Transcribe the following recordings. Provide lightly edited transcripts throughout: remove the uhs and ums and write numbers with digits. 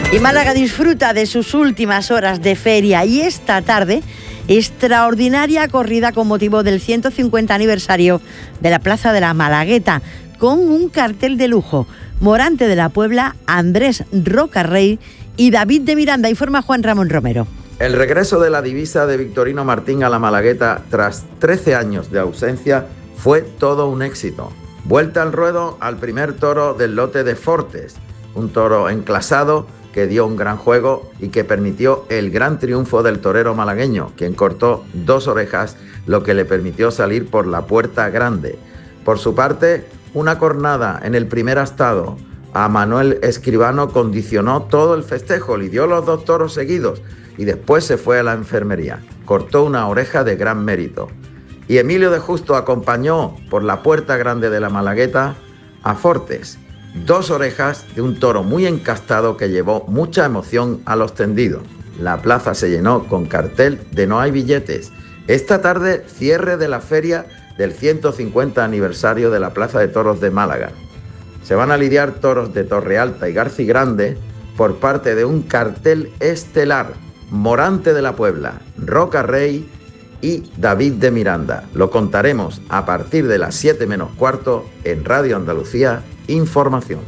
Y Málaga disfruta de sus últimas horas de feria y esta tarde, extraordinaria corrida con motivo del 150 aniversario de la Plaza de la Malagueta, con un cartel de lujo. Morante de la Puebla, Andrés Rocarrey y David de Miranda, informa Juan Ramón Romero. El regreso de la divisa de Victorino Martín a la Malagueta tras 13 años de ausencia fue todo un éxito. Vuelta al ruedo al primer toro del lote de Fortes, un toro enclasado que dio un gran juego y que permitió el gran triunfo del torero malagueño, quien cortó 2 orejas, lo que le permitió salir por la puerta grande. Por su parte, una cornada en el primer astado a Manuel Escribano condicionó todo el festejo, lidió los 2 toros seguidos y después se fue a la enfermería. Cortó una oreja de gran mérito. Y Emilio de Justo acompañó por la puerta grande de la Malagueta a Fortes, 2 orejas de un toro muy encastado que llevó mucha emoción a los tendidos. La plaza se llenó con cartel de no hay billetes. Esta tarde, cierre de la feria del 150 aniversario de la Plaza de Toros de Málaga. Se van a lidiar toros de Torrealta y Garcigrande por parte de un cartel estelar: Morante de la Puebla, Rocarrey y David de Miranda. Lo contaremos a partir de las 7 menos cuarto en Radio Andalucía Información.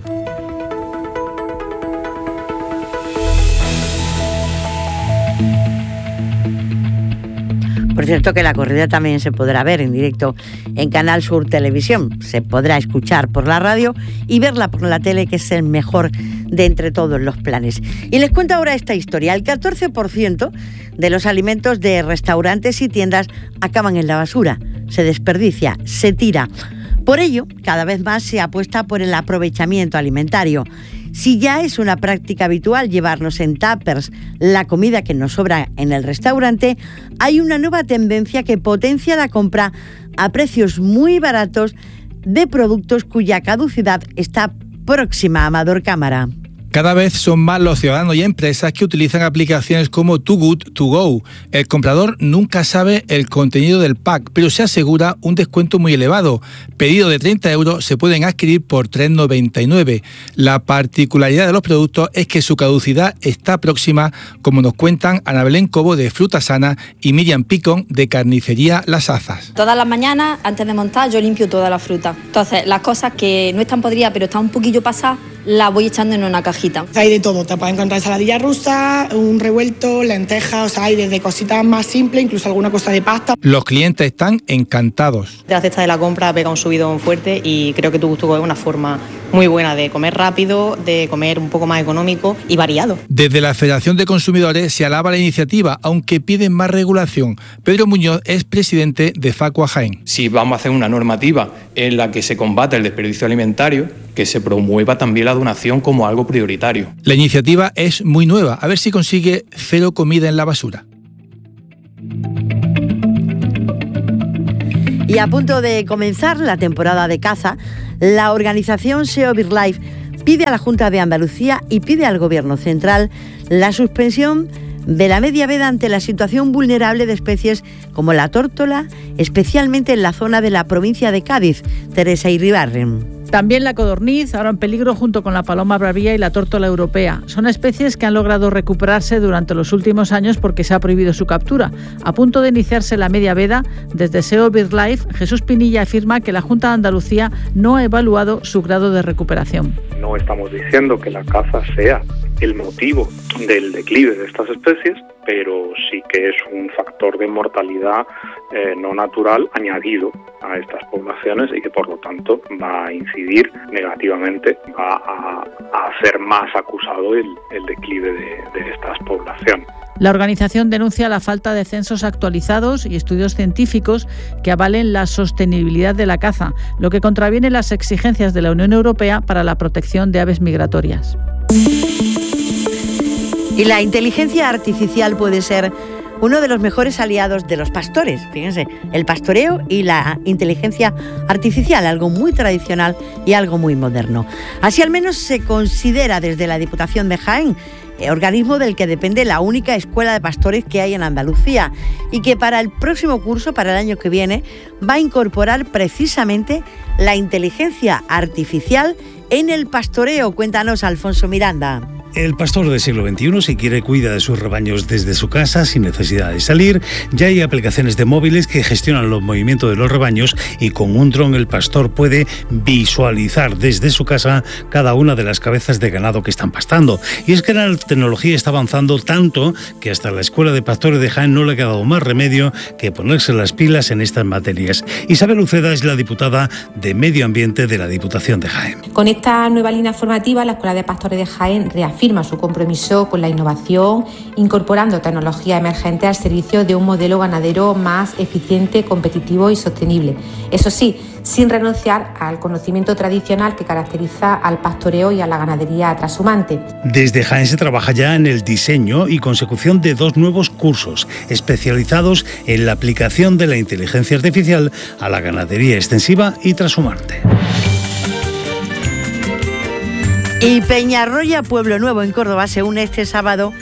Por cierto, que la corrida también se podrá ver en directo en Canal Sur Televisión. Se podrá escuchar por la radio y verla por la tele, que es el mejor de entre todos los planes. Y les cuento ahora esta historia. El 14% de los alimentos de restaurantes y tiendas acaban en la basura. Se desperdicia, se tira. Por ello, cada vez más se apuesta por el aprovechamiento alimentario. Si ya es una práctica habitual llevarnos en tuppers la comida que nos sobra en el restaurante, hay una nueva tendencia que potencia la compra a precios muy baratos de productos cuya caducidad está próxima. Amador Cámara. Cada vez son más los ciudadanos y empresas que utilizan aplicaciones como Too Good To Go. El comprador nunca sabe el contenido del pack, pero se asegura un descuento muy elevado. Pedido de 30 € se pueden adquirir por 3,99. La particularidad de los productos es que su caducidad está próxima, como nos cuentan Ana Belén Cobo de Fruta Sana y Miriam Picón de Carnicería Las Azas. Todas las mañanas, antes de montar, yo limpio toda la fruta. Entonces, las cosas que no están podridas, pero están un poquillo pasadas, la voy echando en una cajita. Hay de todo, te puedes encontrar ensaladilla rusa, un revuelto, lentejas, o sea, hay desde cositas más simples, incluso alguna cosa de pasta. Los clientes están encantados. La cesta de la compra pega un subidón fuerte y creo que Too Good To Go es una forma muy buena de comer rápido, de comer un poco más económico y variado. Desde la Federación de Consumidores se alaba la iniciativa, aunque piden más regulación. Pedro Muñoz es presidente de Facua Jaén. Si vamos a hacer una normativa en la que se combate el desperdicio alimentario, que se promueva también la donación como algo prioritario. La iniciativa es muy nueva, a ver si consigue 0 comida en la basura. Y a punto de comenzar la temporada de caza, la organización SEO BirdLife pide a la Junta de Andalucía y pide al Gobierno Central la suspensión de la media veda ante la situación vulnerable de especies como la tórtola, especialmente en la zona de la provincia de Cádiz. Teresa Iribarren. También la codorniz, ahora en peligro junto con la paloma bravía y la tórtola europea. Son especies que han logrado recuperarse durante los últimos años porque se ha prohibido su captura. A punto de iniciarse la media veda, desde SEO BirdLife, Jesús Pinilla afirma que la Junta de Andalucía no ha evaluado su grado de recuperación. No estamos diciendo que la caza sea el motivo del declive de estas especies, pero sí que es un factor de mortalidad no natural añadido a estas poblaciones y que por lo tanto va a incidir negativamente, va a hacer más acusado el declive de estas poblaciones. La organización denuncia la falta de censos actualizados y estudios científicos que avalen la sostenibilidad de la caza, lo que contraviene las exigencias de la Unión Europea para la protección de aves migratorias. Y la inteligencia artificial puede ser uno de los mejores aliados de los pastores. Fíjense, el pastoreo y la inteligencia artificial, algo muy tradicional y algo muy moderno. Así al menos se considera desde la Diputación de Jaén, organismo del que depende la única escuela de pastores que hay en Andalucía y que para el próximo curso, para el año que viene, va a incorporar precisamente la inteligencia artificial en el pastoreo. Cuéntanos, Alfonso Miranda. El pastor del siglo XXI, si quiere, cuida de sus rebaños desde su casa sin necesidad de salir. Ya hay aplicaciones de móviles que gestionan los movimientos de los rebaños y con un dron el pastor puede visualizar desde su casa cada una de las cabezas de ganado que están pastando. Y es que la tecnología está avanzando tanto que hasta la Escuela de Pastores de Jaén no le ha quedado más remedio que ponerse las pilas en estas materias. Isabel Uceda es la diputada de Medio Ambiente de la Diputación de Jaén. Con esta nueva línea formativa, la Escuela de Pastores de Jaén reafirma su compromiso con la innovación, incorporando tecnología emergente al servicio de un modelo ganadero más eficiente, competitivo y sostenible. Eso sí, sin renunciar al conocimiento tradicional que caracteriza al pastoreo y a la ganadería trashumante. Desde Jaén se trabaja ya en el diseño y consecución de 2 nuevos cursos especializados en la aplicación de la inteligencia artificial a la ganadería extensiva y trashumante. Y Peñarroya, Pueblo Nuevo en Córdoba, se une este sábado,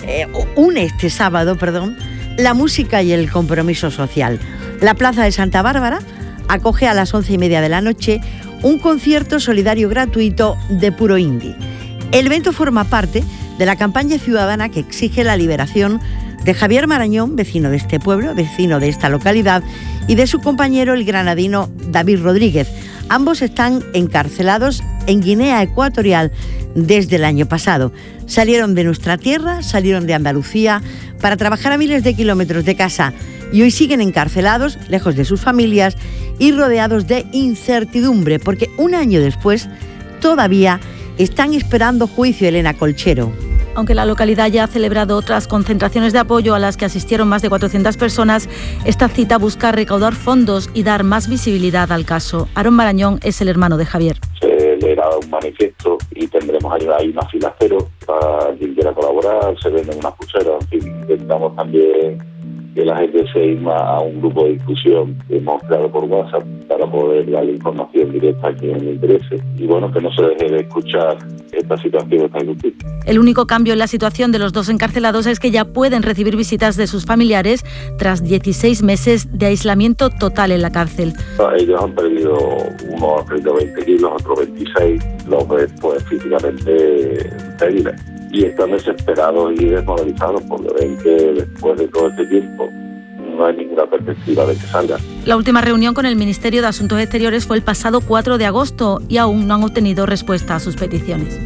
la música y el compromiso social. La Plaza de Santa Bárbara acoge a las 11:30 de la noche un concierto solidario gratuito de puro indie. El evento forma parte de la campaña ciudadana que exige la liberación de Javier Marañón, vecino de este pueblo, vecino de esta localidad, y de su compañero, el granadino David Rodríguez. Ambos están encarcelados en Guinea Ecuatorial desde el año pasado. Salieron de nuestra tierra, salieron de Andalucía para trabajar a miles de kilómetros de casa y hoy siguen encarcelados, lejos de sus familias y rodeados de incertidumbre, porque un año después todavía están esperando juicio. Elena Colchero. Aunque la localidad ya ha celebrado otras concentraciones de apoyo a las que asistieron más de 400 personas, esta cita busca recaudar fondos y dar más visibilidad al caso. Aarón Marañón es el hermano de Javier. Se leerá un manifiesto y tendremos ahí una fila cero para quien quiera colaborar, se venden unas pulseras, en fin, intentamos también que la gente se inma a un grupo de discusión que hemos creado por WhatsApp para poder darle información directa a quien le interese y bueno, que no se deje de escuchar esta situación tan injusta. El único cambio en la situación de los 2 encarcelados es que ya pueden recibir visitas de sus familiares tras 16 meses de aislamiento total en la cárcel. Ellos han perdido, uno ha perdido 20 kilos, otro 26, los ves pues físicamente débiles. Y están desesperados y desmoralizados porque ven que después de todo este tiempo no hay ninguna perspectiva de que salgan. La última reunión con el Ministerio de Asuntos Exteriores fue el pasado 4 de agosto y aún no han obtenido respuesta a sus peticiones.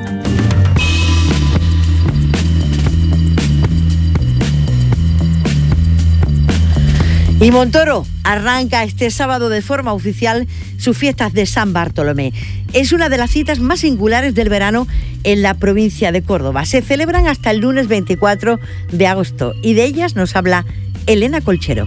Y Montoro arranca este sábado de forma oficial sus fiestas de San Bartolomé. Es una de las citas más singulares del verano en la provincia de Córdoba. Se celebran hasta el lunes 24 de agosto y de ellas nos habla Elena Colchero.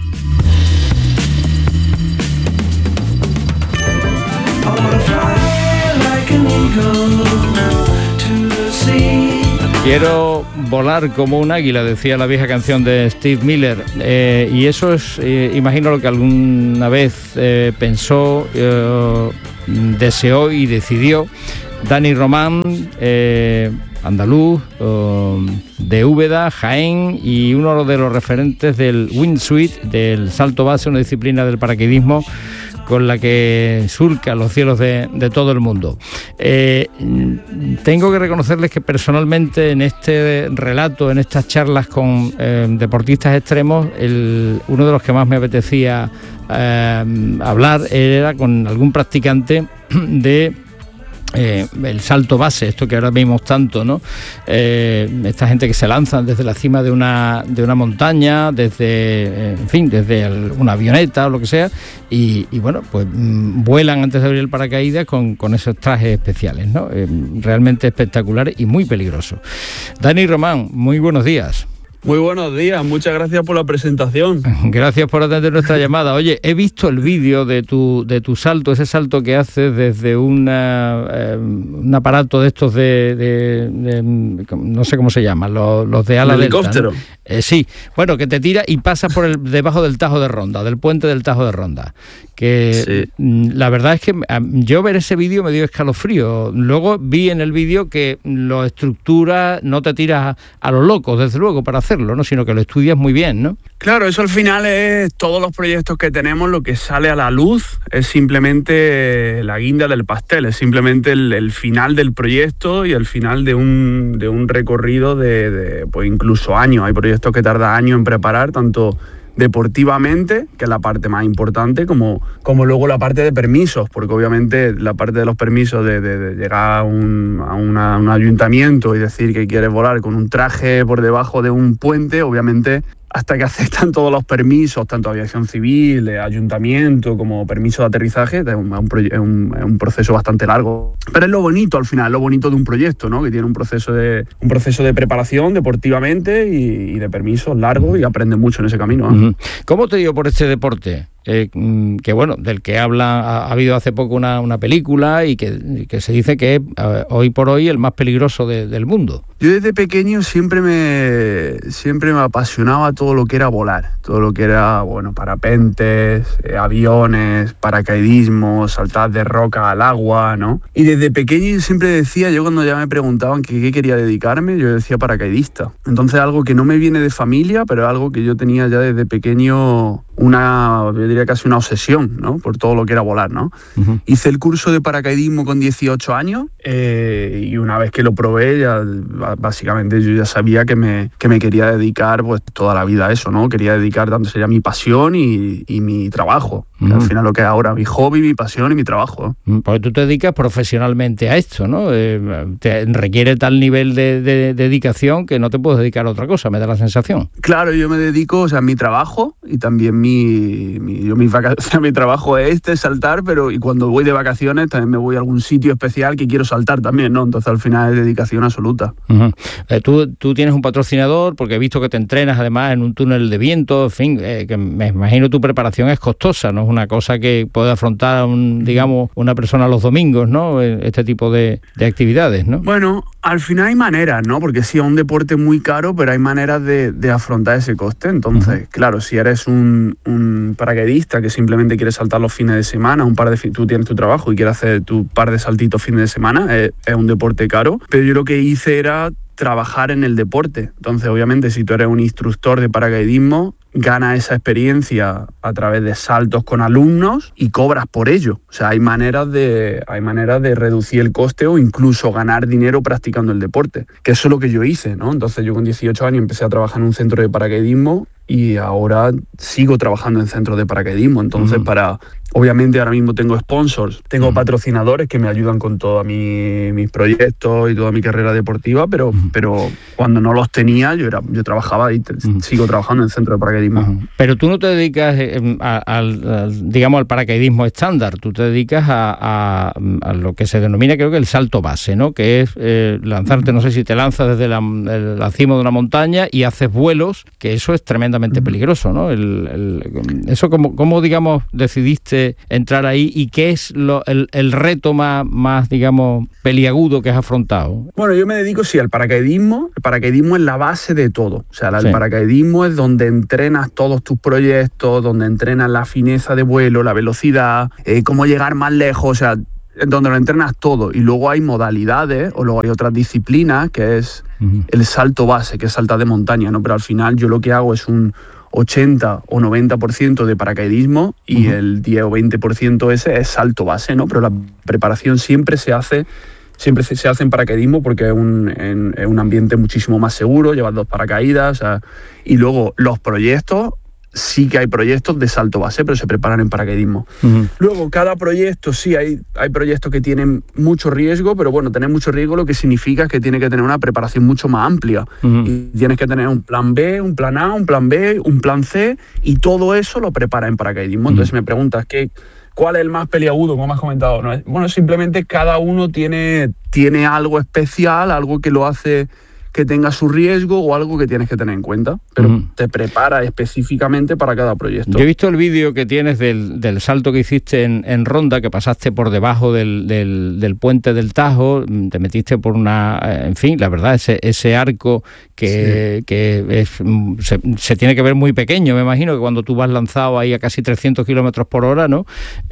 Quiero volar como un águila, decía la vieja canción de Steve Miller, y eso es, imagino, lo que alguna vez pensó, deseó y decidió Dani Román, andaluz, de Úbeda, Jaén, y uno de los referentes del wingsuit, del salto base, una disciplina del paracaidismo con la que surca los cielos de todo el mundo. Tengo que reconocerles que personalmente en este relato, en estas charlas con deportistas extremos, uno de los que más me apetecía hablar era con algún practicante de el salto base, esto que ahora vimos tanto, ¿no? Esta gente que se lanzan desde la cima de una montaña, desde una avioneta o lo que sea, y bueno, pues vuelan antes de abrir el paracaídas con esos trajes especiales, ¿no? Realmente espectacular y muy peligroso. Dani Román, muy buenos días. Muy buenos días, muchas gracias por la presentación. Gracias por atender nuestra llamada. Oye, he visto el vídeo de tu salto, ese salto que haces desde un aparato de estos de no sé cómo se llaman, los de ala delta, helicóptero. ¿no? Sí, bueno, que te tira y pasas por debajo del Tajo de Ronda, del puente del Tajo de Ronda. Que sí. La verdad es que yo ver ese vídeo me dio escalofrío. Luego vi en el vídeo que lo estructuras, no te tiras a los locos, desde luego, para hacerlo, hacerlo, ¿no? Sino que lo estudias muy bien, ¿no? Claro, eso al final es todos los proyectos que tenemos, lo que sale a la luz es simplemente la guinda del pastel, es simplemente el final del proyecto y el final de un recorrido de pues incluso años. Hay proyectos que tardan años en preparar, tanto deportivamente, que es la parte más importante, como luego la parte de permisos, porque obviamente la parte de los permisos de llegar a un ayuntamiento y decir que quieres volar con un traje por debajo de un puente, obviamente hasta que aceptan todos los permisos, tanto aviación civil, ayuntamiento, como permiso de aterrizaje, es un proceso bastante largo. Pero es lo bonito al final, lo bonito de un proyecto, ¿no? Que tiene un proceso de preparación deportivamente y de permisos largos, y aprende mucho en ese camino, ¿no? ¿Cómo te dio por este deporte? Que bueno, del que ha habido hace poco una película y que se dice que es hoy por hoy el más peligroso del mundo. Yo desde pequeño siempre me apasionaba todo lo que era volar, todo lo que era, bueno, parapentes, aviones, paracaidismo, saltar de roca al agua, ¿no? Y desde pequeño siempre decía, yo cuando ya me preguntaban qué quería dedicarme, yo decía paracaidista. Entonces algo que no me viene de familia, pero algo que yo tenía ya desde pequeño yo diría casi una obsesión, ¿no? Por todo lo que era volar, ¿no? Uh-huh. Hice el curso de paracaidismo con 18 años y una vez que lo probé, ya básicamente yo ya sabía que me quería dedicar pues toda la vida a eso, ¿no? Quería dedicar tanto sería mi pasión y mi trabajo. Uh-huh. Al final lo que es ahora, mi hobby, mi pasión y mi trabajo. Porque tú te dedicas profesionalmente a esto, ¿no? Te requiere tal nivel de dedicación que no te puedes dedicar a otra cosa, me da la sensación. Claro, yo me dedico, a mi trabajo y también mi trabajo es saltar, y cuando voy de vacaciones también me voy a algún sitio especial que quiero saltar también, ¿no? Entonces al final es dedicación absoluta. Uh-huh. Tú tienes un patrocinador, porque he visto que te entrenas además en un túnel de viento, en fin, que me imagino tu preparación es costosa, no es una cosa que puede afrontar una persona los domingos, ¿no? Este tipo de actividades, ¿no? Bueno, al final hay maneras, ¿no? Porque sí, es un deporte muy caro, pero hay maneras de afrontar ese coste. Entonces, claro, si eres un paracaidista que simplemente quiere saltar los fines de semana, tú tienes tu trabajo y quieres hacer tu par de saltitos fines de semana, es un deporte caro. Pero yo lo que hice era trabajar en el deporte. Entonces, obviamente, si tú eres un instructor de paracaidismo, ganas esa experiencia a través de saltos con alumnos y cobras por ello. O sea, hay maneras de reducir el coste o incluso ganar dinero practicando el deporte, que eso es lo que yo hice, ¿no? Entonces yo con 18 años empecé a trabajar en un centro de paracaidismo y ahora sigo trabajando en centros de paracaidismo. Entonces, obviamente ahora mismo tengo sponsors, tengo patrocinadores que me ayudan con todos mis proyectos y toda mi carrera deportiva, pero cuando no los tenía, yo trabajaba y sigo trabajando en centro de paracaidismo. Pero tú no te dedicas al paracaidismo estándar, tú te dedicas a lo que se denomina, creo que el salto base, ¿no? Que es lanzarte, no sé si te lanzas desde la cima de una montaña y haces vuelos, que eso es tremendamente peligroso, ¿no? Eso ¿cómo digamos decidiste entrar ahí y qué es el reto más digamos peliagudo que has afrontado? Bueno, yo me dedico al paracaidismo. El paracaidismo es la base de todo. O sea, el paracaidismo es donde entrenas todos tus proyectos, donde entrenas la fineza de vuelo, la velocidad, cómo llegar más lejos, o sea, donde lo entrenas todo. Y luego hay modalidades o luego hay otras disciplinas que es el salto base, que es saltar de montaña, ¿no? Pero al final yo lo que hago es un 80 o 90% de paracaidismo y el 10 o 20% ese es salto base, ¿no? Pero la preparación siempre se hace en paracaidismo porque es un ambiente muchísimo más seguro, llevas 2 paracaídas, o sea, y luego los proyectos, sí que hay proyectos de salto base, pero se preparan en paracaidismo. Luego, cada proyecto, sí, hay proyectos que tienen mucho riesgo, pero bueno, tener mucho riesgo lo que significa es que tiene que tener una preparación mucho más amplia. Y tienes que tener un plan B, un plan A, un plan B, un plan C, y todo eso lo prepara en paracaidismo. Entonces me preguntas, ¿cuál es el más peliagudo, como me has comentado? ¿No? Bueno, simplemente cada uno tiene algo especial, algo que lo hace que tenga su riesgo o algo que tienes que tener en cuenta, pero te prepara específicamente para cada proyecto. Yo he visto el vídeo que tienes del salto que hiciste en Ronda, que pasaste por debajo del puente del Tajo, te metiste por en fin, la verdad, ese arco que se tiene que ver muy pequeño, me imagino que cuando tú vas lanzado ahí a casi 300 kilómetros por hora, ¿no?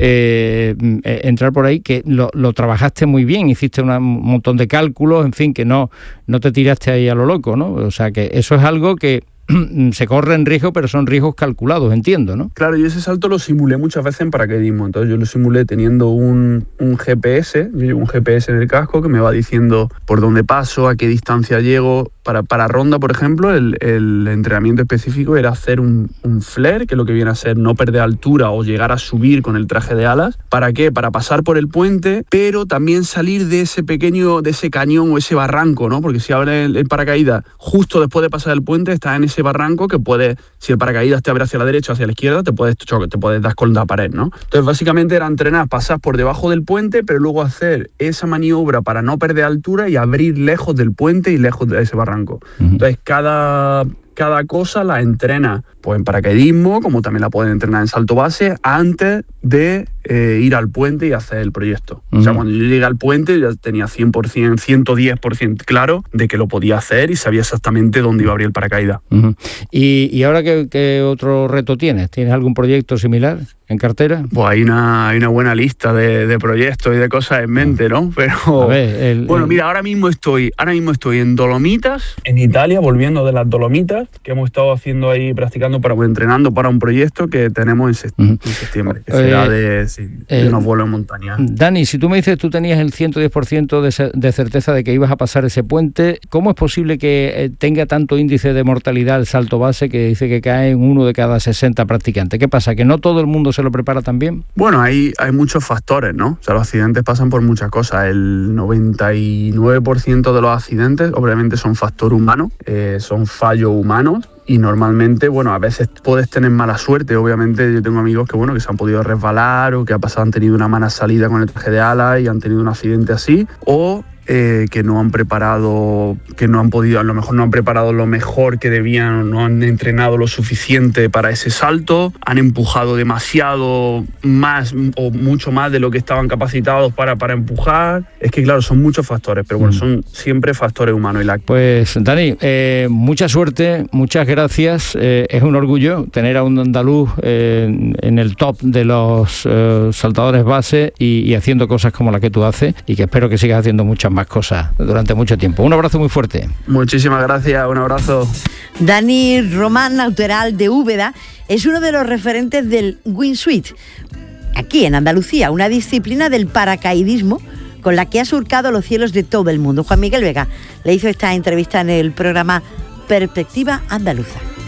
Entrar por ahí, que lo trabajaste muy bien, hiciste un montón de cálculos, en fin, que no te tiraste dice ahí a lo loco, ¿no? O sea que eso es algo que se corre en riesgo, pero son riesgos calculados, entiendo, ¿no? Claro, yo ese salto lo simulé muchas veces en paracaidismo. Entonces yo lo simulé teniendo un GPS. Yo llevo un GPS en el casco que me va diciendo por dónde paso, a qué distancia llego. Para ronda, por ejemplo, el entrenamiento específico era hacer un flare, que es lo que viene a ser no perder altura o llegar a subir con el traje de alas. ¿Para qué? Para pasar por el puente, pero también salir de ese cañón o ese barranco, ¿no? Porque si abre el paracaídas justo después de pasar el puente, estás en ese barranco que puede, si el paracaídas te abre hacia la derecha o hacia la izquierda, te puedes dar con la pared, ¿no? Entonces básicamente era entrenar, pasar por debajo del puente, pero luego hacer esa maniobra para no perder altura y abrir lejos del puente y lejos de ese barranco. Entonces cada cosa la entrena pues en paracaidismo, como también la pueden entrenar en salto base, antes de ir al puente y hacer el proyecto. O sea, cuando yo llegué al puente ya tenía 100%, 110% claro de que lo podía hacer y sabía exactamente dónde iba a abrir el paracaídas. ¿Y ahora qué otro reto tienes? ¿Tienes algún proyecto similar en cartera? Pues hay una buena lista de proyectos y de cosas en mente, ¿no? Pero, mira, ahora mismo estoy en Dolomitas, en Italia, volviendo de las Dolomitas, que hemos estado haciendo ahí, entrenando para un proyecto que tenemos en septiembre, que será de unos vuelos en montaña. Dani, si tú me dices que tú tenías el 110% de certeza de que ibas a pasar ese puente, ¿cómo es posible que tenga tanto índice de mortalidad el salto base, que dice que cae en 1 de cada 60 practicantes? ¿Qué pasa? ¿Que no todo el mundo se lo prepara tan bien? Bueno, hay muchos factores, ¿no? O sea, los accidentes pasan por muchas cosas. El 99% de los accidentes obviamente son factor humano, son fallos humanos. Y normalmente, a veces puedes tener mala suerte. Obviamente yo tengo amigos que se han podido resbalar o que han tenido una mala salida con el traje de alas y han tenido un accidente así. O que no han preparado, que no han podido, a lo mejor no han preparado lo mejor que debían, no han entrenado lo suficiente para ese salto, han empujado demasiado más o mucho más de lo que estaban capacitados para empujar. Es que claro, son muchos factores, pero son siempre factores humanos. Pues Dani, mucha suerte, muchas gracias. Es un orgullo tener a un andaluz en el top de los saltadores base y haciendo cosas como la que tú haces, y que espero que sigas haciendo muchas más cosas durante mucho tiempo. Un abrazo muy fuerte. Muchísimas gracias, un abrazo. Dani Román, natural de Úbeda, es uno de los referentes del wingsuit aquí en Andalucía, una disciplina del paracaidismo con la que ha surcado los cielos de todo el mundo. Juan Miguel Vega le hizo esta entrevista en el programa Perspectiva Andaluza.